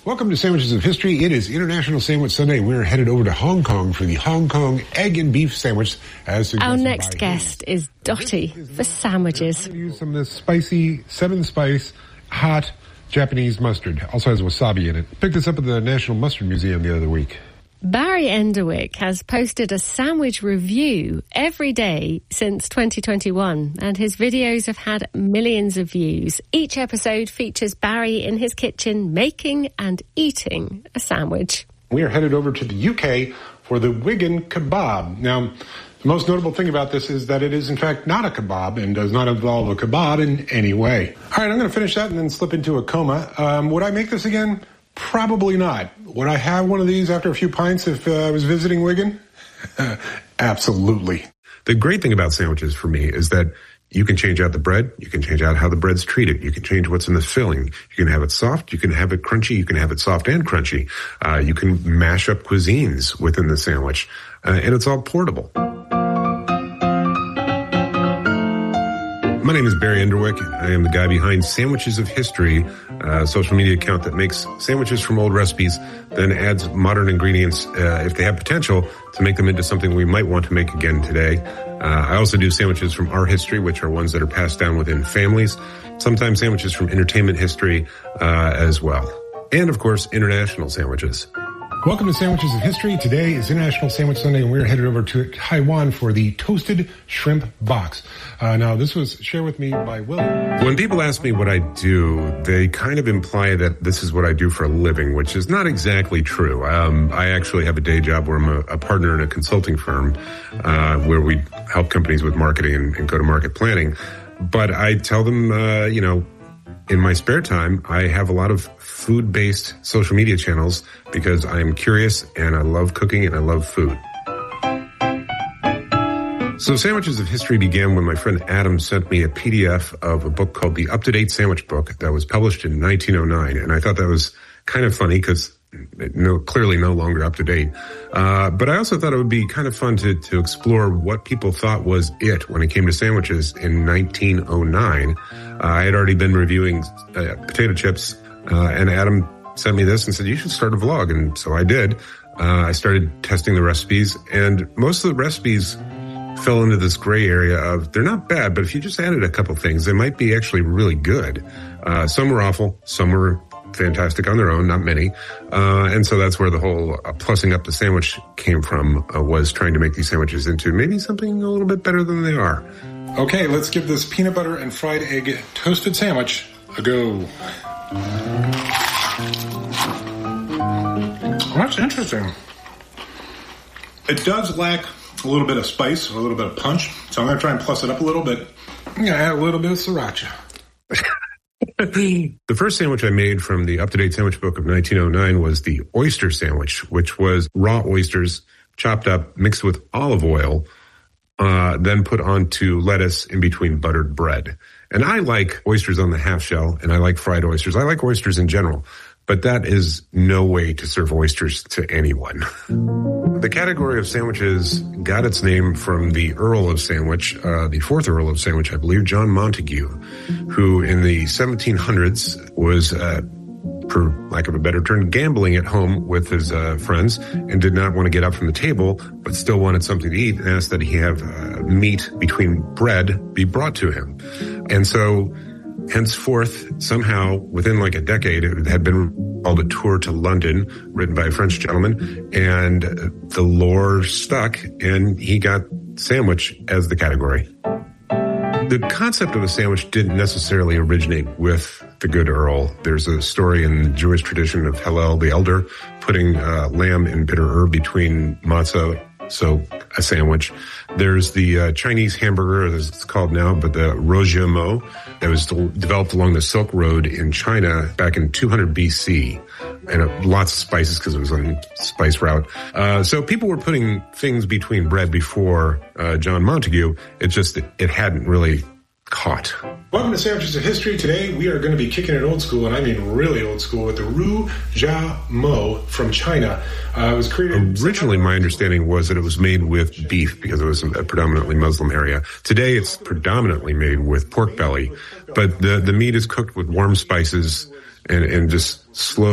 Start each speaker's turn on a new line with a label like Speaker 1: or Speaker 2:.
Speaker 1: Welcome to Sandwiches of History. It is International Sandwich Sunday. We're headed over to Hong Kong for the Hong Kong egg and beef sandwich.
Speaker 2: Our next guest is Dottie for sandwiches.
Speaker 1: Use some of this spicy, 7-spice, hot Japanese mustard. Also has wasabi in it. Picked this up at the National Mustard Museum the other week.
Speaker 2: Barry Enderwick has posted a sandwich review every day since 2021, and his videos have had millions of views. Each episode features Barry in his kitchen making and eating a sandwich.
Speaker 1: We are headed over to the UK for the Wigan kebab. Now, the most notable thing about this is that it is, in fact, not a kebab and does not involve a kebab in any way. All right, I'm going to finish that and then slip into a coma. Would I make this again? Probably not. Would I have one of these after a few pints if I was visiting Wigan? Absolutely. The great thing about sandwiches for me is that you can change out the bread. You can change out how the bread's treated. You can change what's in the filling. You can have it soft. You can have it crunchy. You can have it soft and crunchy. You can mash up cuisines within the sandwich. And it's all portable. My name is Barry Enderwick. I am the guy behind Sandwiches of History, a social media account that makes sandwiches from old recipes, then adds modern ingredients, if they have potential, to make them into something we might want to make again today. I also do sandwiches from our history, which are ones that are passed down within families, sometimes sandwiches from entertainment history as well. And, of course, international sandwiches. Welcome to Sandwiches of History. Today is International Sandwich Sunday, and we're headed over to Taiwan for the Toasted Shrimp Box. Now, this was shared with me by Will. When people ask me what I do, they kind of imply that this is what I do for a living, which is not exactly true. I actually have a day job where I'm a partner in a consulting firm where we help companies with marketing and go-to-market planning. But I tell them, in my spare time, I have a lot of food-based social media channels because I'm curious and I love cooking and I love food. So Sandwiches of History began when my friend Adam sent me a PDF of a book called The Up-to-Date Sandwich Book that was published in 1909. And I thought that was kind of funny because clearly no longer up to date. But I also thought it would be kind of fun to explore what people thought was it when it came to sandwiches in 1909. I had already been reviewing potato chips, and Adam sent me this and said, you should start a vlog. And so I did. I started testing the recipes, and most of the recipes fell into this gray area of they're not bad, but if you just added a couple things, they might be actually really good. Some were awful, some were fantastic on their own, not many. And so that's where the whole plussing up the sandwich came from, was trying to make these sandwiches into maybe something a little bit better than they are. Okay, let's give this peanut butter and fried egg toasted sandwich a go. That's interesting. It does lack a little bit of spice, a little bit of punch, so I'm going to try and plus it up a little bit. I'm going to add a little bit of sriracha. The first sandwich I made from the Up-to-Date Sandwich Book of 1909 was the oyster sandwich, which was raw oysters chopped up, mixed with olive oil, then put onto lettuce in between buttered bread. And I like oysters on the half shell, and I like fried oysters. I like oysters in general, but that is no way to serve oysters to anyone. The category of sandwiches got its name from the Earl of Sandwich, the fourth Earl of Sandwich, I believe, John Montagu, who in the 1700s was, for lack of a better term, gambling at home with his friends and did not want to get up from the table, but still wanted something to eat and asked that he have meat between bread be brought to him. And so henceforth, somehow, within like a decade, it had been called A Tour to London, written by a French gentleman, and the lore stuck, and he got sandwich as the category. The concept of a sandwich didn't necessarily originate with the good Earl. There's a story in the Jewish tradition of Hillel the Elder putting lamb and bitter herb between matzah, so a sandwich. There's the Chinese hamburger, as it's called now, but the rojiamo that was developed along the Silk Road in China back in 200 BC. And lots of spices because it was on a spice route. So people were putting things between bread before John Montagu. It's just that it hadn't really caught. Welcome to Sandwiches of History. Today we are going to be kicking it old school, and I mean really old school, with the Ru Jia Mo from China. It was created... Originally, my understanding was that it was made with beef because it was a predominantly Muslim area. Today, it's predominantly made with pork belly, but the meat is cooked with warm spices and just slow